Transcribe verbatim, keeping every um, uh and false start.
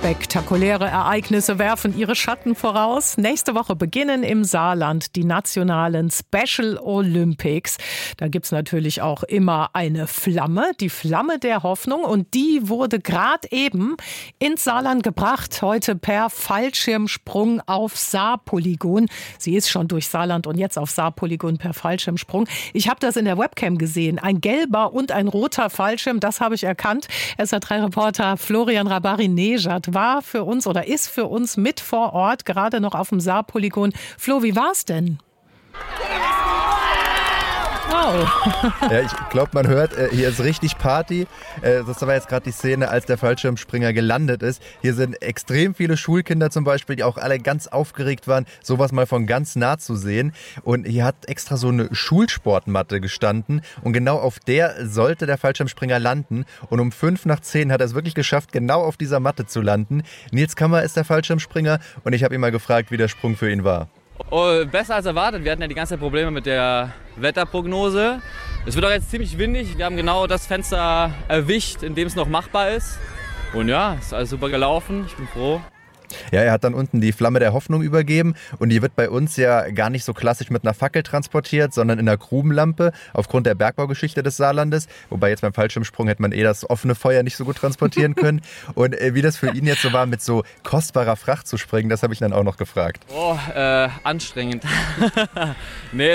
Spektakuläre Ereignisse werfen ihre Schatten voraus. Nächste Woche beginnen im Saarland die nationalen Special Olympics. Da gibt's natürlich auch immer eine Flamme, die Flamme der Hoffnung. Und die wurde gerade eben ins Saarland gebracht, heute per Fallschirmsprung auf Saarpolygon. Sie ist schon durch Saarland und jetzt auf Saarpolygon per Fallschirmsprung. Ich habe das in der Webcam gesehen. Ein gelber und ein roter Fallschirm, das habe ich erkannt. S R drei Reporter Florian Rabari-Nejad war für uns oder ist für uns mit vor Ort, gerade noch auf dem Saarpolygon. Flo, wie war's denn? Oh. Ja, ich glaube, man hört, hier ist richtig Party. Das war jetzt gerade die Szene, als der Fallschirmspringer gelandet ist. Hier sind extrem viele Schulkinder zum Beispiel, die auch alle ganz aufgeregt waren, sowas mal von ganz nah zu sehen. Und hier hat extra so eine Schulsportmatte gestanden und genau auf der sollte der Fallschirmspringer landen. Und um fünf nach zehn hat er es wirklich geschafft, genau auf dieser Matte zu landen. Nils Kammer ist der Fallschirmspringer und ich habe ihn mal gefragt, wie der Sprung für ihn war. Oh, besser als erwartet. Wir hatten ja die ganze Zeit Probleme mit der Wetterprognose. Es wird auch jetzt ziemlich windig. Wir haben genau das Fenster erwischt, in dem es noch machbar ist. Und ja, ist alles super gelaufen. Ich bin froh. Ja, er hat dann unten die Flamme der Hoffnung übergeben und die wird bei uns ja gar nicht so klassisch mit einer Fackel transportiert, sondern in einer Grubenlampe aufgrund der Bergbaugeschichte des Saarlandes. Wobei jetzt beim Fallschirmsprung hätte man eh das offene Feuer nicht so gut transportieren können. Und äh, wie das für ihn jetzt so war, mit so kostbarer Fracht zu springen, das habe ich dann auch noch gefragt. Oh, äh, anstrengend. nee,